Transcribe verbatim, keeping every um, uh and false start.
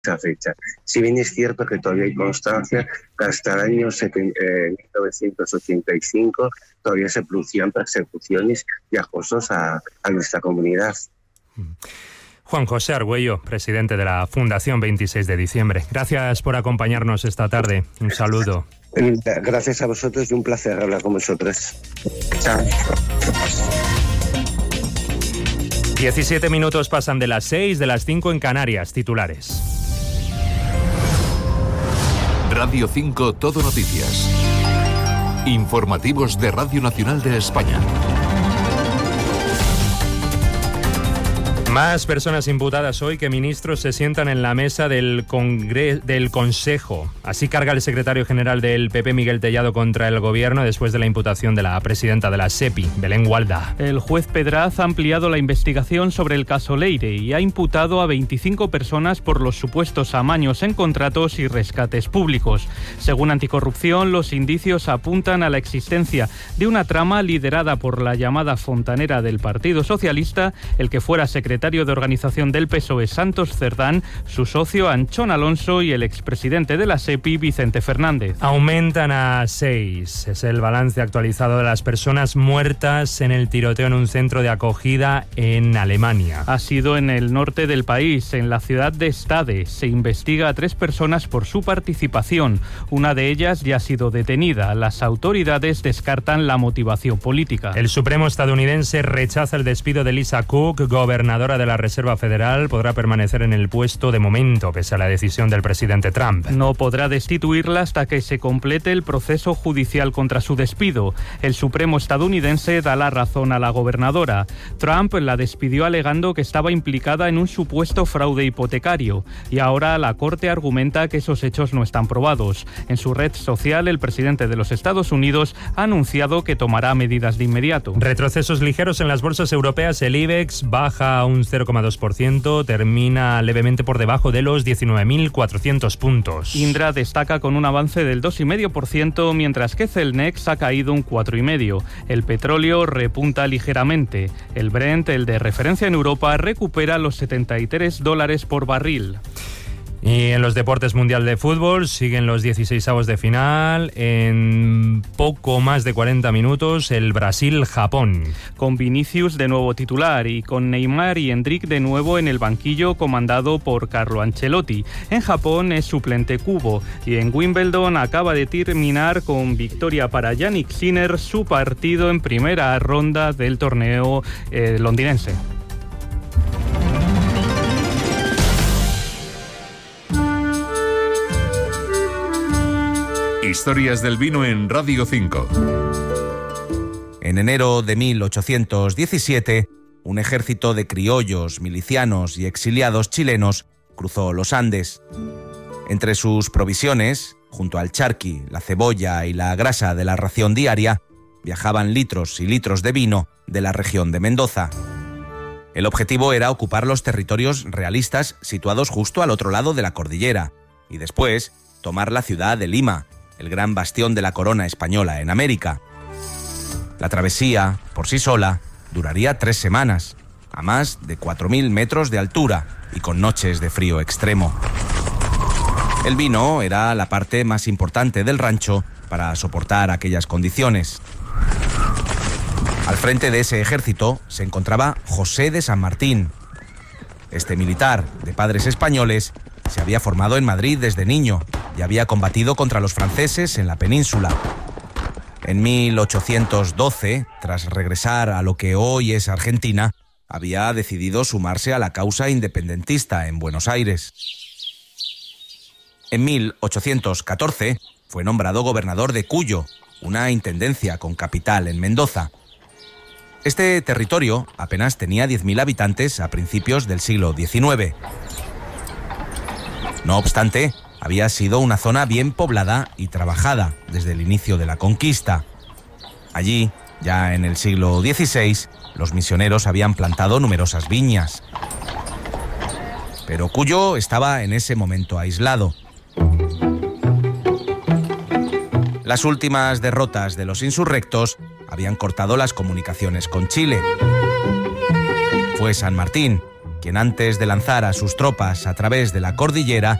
esa fecha. Si bien es cierto que todavía hay constancia que hasta el año mil novecientos ochenta y cinco todavía se producían persecuciones y acosos a, a nuestra comunidad. Juan José Argüello, presidente de la Fundación veintiséis de diciembre. Gracias por acompañarnos esta tarde. Un saludo. Gracias a vosotros y un placer hablar con vosotros. Chao. diecisiete minutos pasan de las seis, de las cinco en Canarias. Titulares. Radio cinco Todo Noticias. Informativos de Radio Nacional de España. Más personas imputadas hoy que ministros se sientan en la mesa del, Congre- del Consejo. Así carga el secretario general del P P, Miguel Tellado, contra el gobierno después de la imputación de la presidenta de la SEPI, Belén Gualda. El juez Pedraz ha ampliado la investigación sobre el caso Leire y ha imputado a veinticinco personas por los supuestos amaños en contratos y rescates públicos. Según Anticorrupción, los indicios apuntan a la existencia de una trama liderada por la llamada fontanera del Partido Socialista, el que fuera secretario de organización del P S O E, Santos Cerdán, su socio Anchón Alonso y el expresidente de la SEPI, Vicente Fernández. Aumentan a seis. Es el balance actualizado de las personas muertas en el tiroteo en un centro de acogida en Alemania. Ha sido en el norte del país, en la ciudad de Stade. Se investiga a tres personas por su participación. Una de ellas ya ha sido detenida. Las autoridades descartan la motivación política. El Supremo estadounidense rechaza el despido de Lisa Cook, gobernadora de la Reserva Federal. Podrá permanecer en el puesto de momento, pese a la decisión del presidente Trump. No podrá destituirla hasta que se complete el proceso judicial contra su despido. El Supremo estadounidense da la razón a la gobernadora. Trump la despidió alegando que estaba implicada en un supuesto fraude hipotecario y ahora la Corte argumenta que esos hechos no están probados. En su red social, el presidente de los Estados Unidos ha anunciado que tomará medidas de inmediato. Retrocesos ligeros en las bolsas europeas. El IBEX baja un cero coma dos por ciento, termina levemente por debajo de los diecinueve mil cuatrocientos puntos. Indra destaca con un avance del dos coma cinco por ciento, mientras que Celnex ha caído un cuatro coma cinco por ciento. El petróleo repunta ligeramente. El Brent, el de referencia en Europa, recupera los setenta y tres dólares por barril. Y en los deportes, mundial de fútbol, siguen los dieciseisavos de final. En poco más de cuarenta minutos, el Brasil-Japón. Con Vinicius de nuevo titular y con Neymar y Endrick de nuevo en el banquillo, comandado por Carlo Ancelotti. En Japón es suplente Kubo y en Wimbledon acaba de terminar con victoria para Jannik Sinner, su partido en primera ronda del torneo eh, londinense. Historias del vino en Radio cinco. En enero de mil ochocientos diecisiete, un ejército de criollos, milicianos y exiliados chilenos cruzó los Andes. Entre sus provisiones, junto al charqui, la cebolla y la grasa de la ración diaria, viajaban litros y litros de vino de la región de Mendoza. El objetivo era ocupar los territorios realistas situados justo al otro lado de la cordillera y después tomar la ciudad de Lima, el gran bastión de la corona española en América. La travesía, por sí sola, duraría tres semanas, a más de cuatro mil metros de altura y con noches de frío extremo. El vino era la parte más importante del rancho para soportar aquellas condiciones. Al frente de ese ejército se encontraba José de San Martín. Este militar, de padres españoles, se había formado en Madrid desde niño y había combatido contra los franceses en la península. En mil ochocientos doce, tras regresar a lo que hoy es Argentina, había decidido sumarse a la causa independentista en Buenos Aires. En mil ochocientos catorce fue nombrado gobernador de Cuyo, una intendencia con capital en Mendoza. Este territorio apenas tenía diez mil habitantes a principios del siglo diecinueve. No obstante, había sido una zona bien poblada y trabajada desde el inicio de la conquista. Allí, ya en el siglo dieciséis, los misioneros habían plantado numerosas viñas. Pero Cuyo estaba en ese momento aislado. Las últimas derrotas de los insurrectos habían cortado las comunicaciones con Chile. Fue San Martín, quien antes de lanzar a sus tropas a través de la cordillera